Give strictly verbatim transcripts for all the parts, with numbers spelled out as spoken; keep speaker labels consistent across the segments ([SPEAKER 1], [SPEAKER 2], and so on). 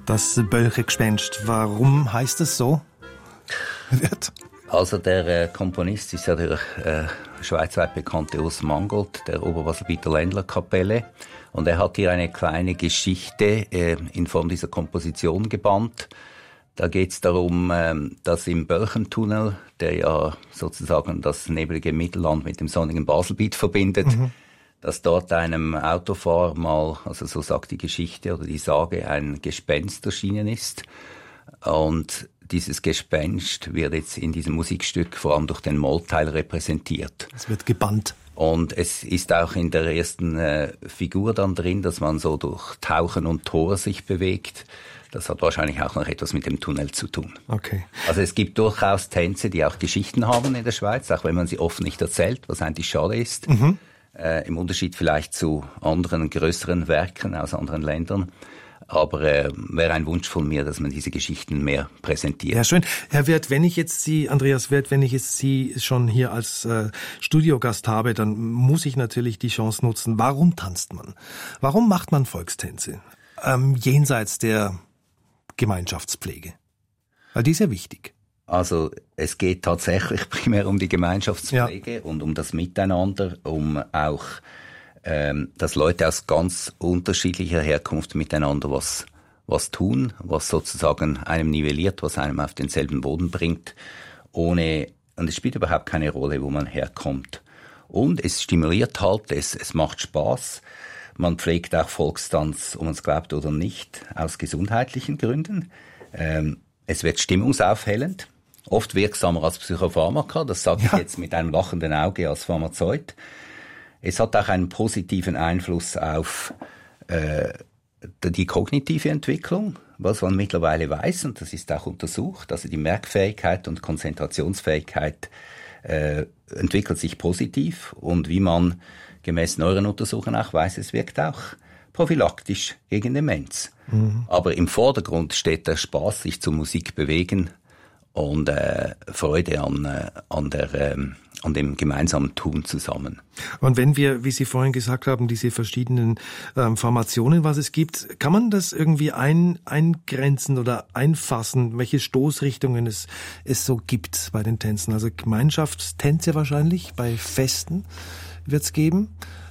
[SPEAKER 1] das Bölche-Gespenst. Warum heißt es so?
[SPEAKER 2] Also der äh, Komponist ist ja der äh, schweizweit bekannte Urs Mangold, der Oberbaselbieter Ländlerkapelle. Und er hat hier eine kleine Geschichte äh, in Form dieser Komposition gebannt. Da geht es darum, äh, dass im Bölchentunnel, der ja sozusagen das nebelige Mittelland mit dem sonnigen Baselbiet verbindet, mhm. dass dort einem Autofahrer mal, also so sagt die Geschichte oder die Sage, ein Gespenst erschienen ist. Und dieses Gespenst wird jetzt in diesem Musikstück vor allem durch den Mollteil repräsentiert.
[SPEAKER 1] Es wird gebannt.
[SPEAKER 2] Und es ist auch in der ersten äh, Figur dann drin, dass man so durch Tauchen und Tor sich bewegt. Das hat wahrscheinlich auch noch etwas mit dem Tunnel zu tun.
[SPEAKER 1] Okay.
[SPEAKER 2] Also es gibt durchaus Tänze, die auch Geschichten haben in der Schweiz, auch wenn man sie oft nicht erzählt, was eigentlich schade ist. Mhm. Äh, im Unterschied vielleicht zu anderen größeren Werken aus anderen Ländern. Aber äh, wäre ein Wunsch von mir, dass man diese Geschichten mehr präsentiert.
[SPEAKER 1] Ja, schön. Herr Wirth, wenn ich jetzt Sie, Andreas Wirth, wenn ich jetzt Sie schon hier als äh, Studiogast habe, dann muss ich natürlich die Chance nutzen. Warum tanzt man? Warum macht man Volkstänze? Ähm, jenseits der Gemeinschaftspflege. Weil die ist ja wichtig.
[SPEAKER 2] Also es geht tatsächlich primär um die Gemeinschaftspflege ja. und um das Miteinander, um auch dass Leute aus ganz unterschiedlicher Herkunft miteinander was, was tun, was sozusagen einem nivelliert, was einem auf denselben Boden bringt, ohne, und es spielt überhaupt keine Rolle, wo man herkommt. Und es stimuliert halt, es, es macht Spaß. Man pflegt auch Volkstanz, ob man es glaubt oder nicht, aus gesundheitlichen Gründen. Ähm, es wird stimmungsaufhellend, oft wirksamer als Psychopharmaka, das sage ich ja. jetzt mit einem lachenden Auge als Pharmazeut. Es hat auch einen positiven Einfluss auf äh, die kognitive Entwicklung, was man mittlerweile weiß, und das ist auch untersucht. Also die Merkfähigkeit und Konzentrationsfähigkeit äh, entwickelt sich positiv. Und wie man gemäß neueren Untersuchungen auch weiß, es wirkt auch prophylaktisch gegen Demenz. Mhm. Aber im Vordergrund steht der Spaß, sich zur Musik bewegen und äh, Freude an, äh, an der ähm, an dem gemeinsamen Tun zusammen.
[SPEAKER 1] Und wenn wir, wie Sie vorhin gesagt haben, diese verschiedenen ähm, Formationen, was es gibt, kann man das irgendwie ein, eingrenzen oder einfassen, welche Stoßrichtungen es, es so gibt bei den Tänzen? Also Gemeinschaftstänze wahrscheinlich, bei Festen wird es geben?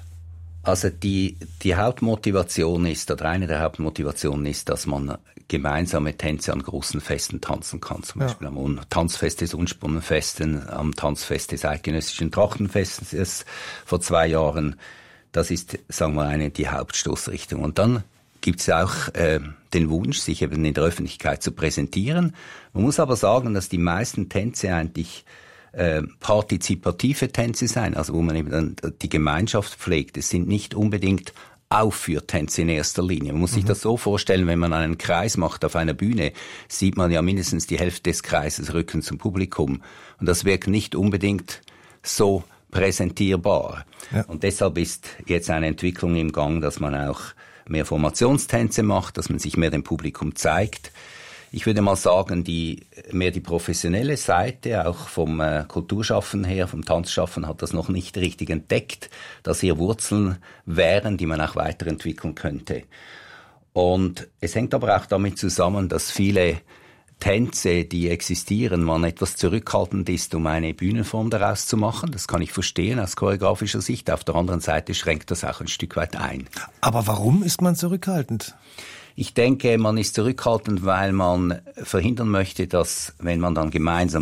[SPEAKER 2] Also die, die Hauptmotivation ist, oder eine der Hauptmotivationen ist, dass man gemeinsame Tänze an großen Festen tanzen kann. Zum ja. Beispiel am Tanzfest des Unspunnenfesten, am Tanzfest des Eidgenössischen Trachtenfestes vor zwei Jahren. Das ist, sagen wir, eine, die Hauptstoßrichtung. Und dann gibt es auch äh, den Wunsch, sich eben in der Öffentlichkeit zu präsentieren. Man muss aber sagen, dass die meisten Tänze eigentlich äh, partizipative Tänze sein, also wo man eben dann die Gemeinschaft pflegt. Es sind nicht unbedingt Aufführtänze in erster Linie. Man muss sich mhm. das so vorstellen, wenn man einen Kreis macht auf einer Bühne, sieht man ja mindestens die Hälfte des Kreises Rücken zum Publikum. Und das wirkt nicht unbedingt so präsentierbar. Ja. Und deshalb ist jetzt eine Entwicklung im Gang, dass man auch mehr Formationstänze macht, dass man sich mehr dem Publikum zeigt. Ich würde mal sagen, die mehr die professionelle Seite, auch vom äh, Kulturschaffen her, vom Tanzschaffen, hat das noch nicht richtig entdeckt, dass hier Wurzeln wären, die man auch weiterentwickeln könnte. Und es hängt aber auch damit zusammen, dass viele Tänze, die existieren, man etwas zurückhaltend ist, um eine Bühnenform daraus zu machen. Das kann ich verstehen aus choreografischer Sicht. Auf der anderen Seite schränkt das auch ein Stück weit ein.
[SPEAKER 1] Aber warum ist man zurückhaltend?
[SPEAKER 2] Ich denke, man ist zurückhaltend, weil man verhindern möchte, dass, wenn man dann gemeinsam